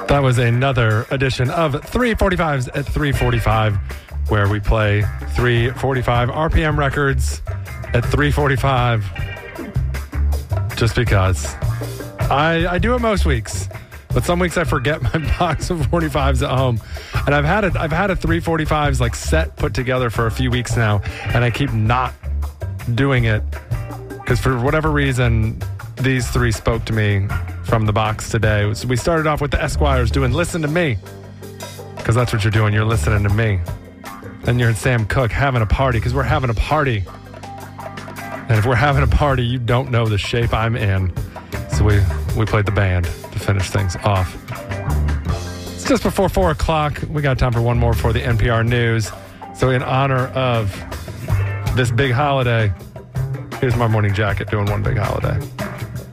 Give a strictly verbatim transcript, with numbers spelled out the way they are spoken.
That was another edition of three forty-fives at three forty-five, where we play three forty-five R P M records at three forty-five. Just because. I, I do it most weeks, but some weeks I forget my box of forty-fives at home. And I've had a, I've had a three forty-fives like set put together for a few weeks now, and I keep not doing it because for whatever reason, these three spoke to me from the box today. So we started off with the Esquires doing Listen to Me, because that's what you're doing. You're listening to me. And you're at Sam Cooke having a party, because we're having a party. And if we're having a party, you don't know the shape I'm in. So we, we played the band to finish things off. It's just before four o'clock. We got time for one more for the N P R News. So in honor of this big holiday, here's my morning jacket doing one big holiday.